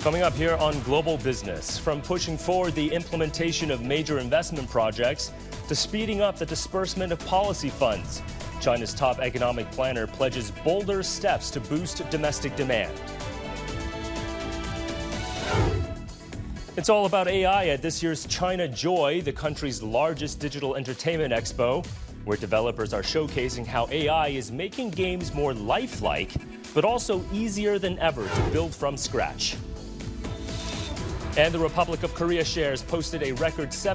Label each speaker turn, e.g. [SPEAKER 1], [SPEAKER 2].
[SPEAKER 1] Coming up here on Global Business, from pushing forward the implementation of major investment projects to speeding up the disbursement of policy funds, China's top economic planner pledges bolder steps to boost domestic demand. It's all about AI at this year's China Joy, the country's largest digital entertainment expo, where developers are showcasing how AI is making games more lifelike, but also easier than ever to build from scratch. And the Republic of Korea shares posted a record